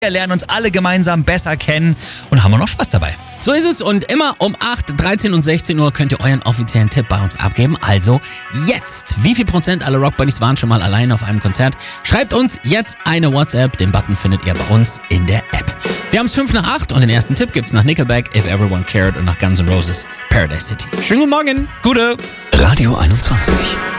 Wir lernen uns alle gemeinsam besser kennen und haben auch noch Spaß dabei. So ist es und immer um 8, 13 und 16 Uhr könnt ihr euren offiziellen Tipp bei uns abgeben. Also jetzt. Wie viel Prozent aller Rock Buddies waren schon mal alleine auf einem Konzert? Schreibt uns jetzt eine WhatsApp. Den Button findet ihr bei uns in der App. Wir haben es 5 nach 8 und den ersten Tipp gibt's nach Nickelback, If Everyone Cared und nach Guns N' Roses, Paradise City. Schönen guten Morgen. Gute. Radio 21.